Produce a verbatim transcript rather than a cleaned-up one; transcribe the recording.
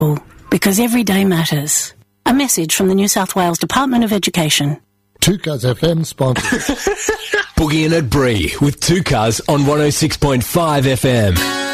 Because every day matters. A message from the New South Wales Department of Education. Two Cars F M sponsor. Boogie in at Bree with Two Cars on one oh six point five F M.